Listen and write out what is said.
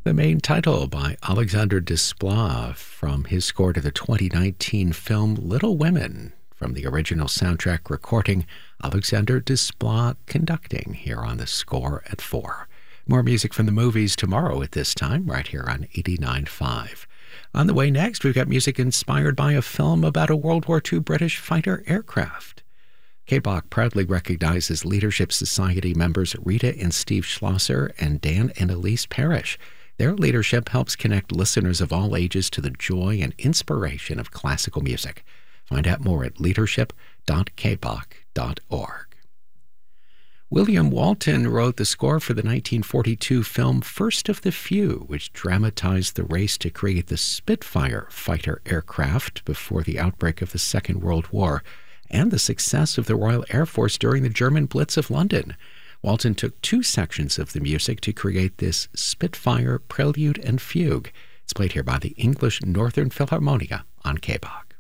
The main title by Alexandre Desplat from his score to the 2019 film Little Women. From the original soundtrack recording, Alexandre Desplat conducting here on The Score at 4. More music from the movies tomorrow at this time, right here on 89.5. On the way next, we've got music inspired by a film about a World War II British fighter aircraft. KBOC proudly recognizes Leadership Society members Rita and Steve Schlosser and Dan and Elise Parrish. Their leadership helps connect listeners of all ages to the joy and inspiration of classical music. Find out more at leadership.kboc.org. William Walton wrote the score for the 1942 film First of the Few, which dramatized the race to create the Spitfire fighter aircraft before the outbreak of the Second World War, and the success of the Royal Air Force during the German Blitz of London. Walton took two sections of the music to create this Spitfire Prelude and Fugue. It's played here by the English Northern Philharmonia on KBOC.